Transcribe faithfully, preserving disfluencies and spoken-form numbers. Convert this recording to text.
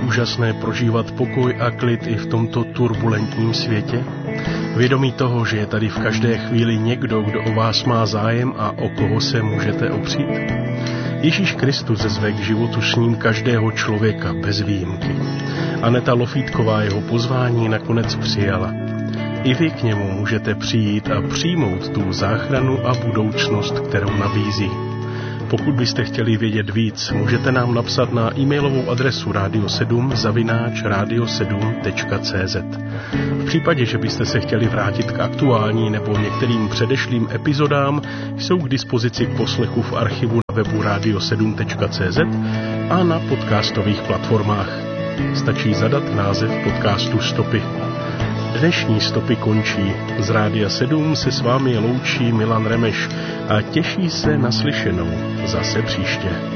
úžasné prožívat pokoj a klid i v tomto turbulentním světě? Vědomí toho, že je tady v každé chvíli někdo, kdo o vás má zájem a o koho se můžete opřít? Ježíš Kristus zve k životu s ním každého člověka bez výjimky. Aneta Lofítková jeho pozvání nakonec přijala. I vy k němu můžete přijít a přijmout tu záchranu a budoucnost, kterou nabízí. Pokud byste chtěli vědět víc, můžete nám napsat na e-mailovou adresu radio sedm zavináč radio sedm tečka cé zet. V případě, že byste se chtěli vrátit k aktuální nebo některým předešlým epizodám, jsou k dispozici k poslechu v archivu na webu radio sedm tečka cé zet a na podcastových platformách. Stačí zadat název podcastu Stopy. Dnešní Stopy končí. Z Rádia sedm se s vámi loučí Milan Remeš a těší se na slyšenou zase příště.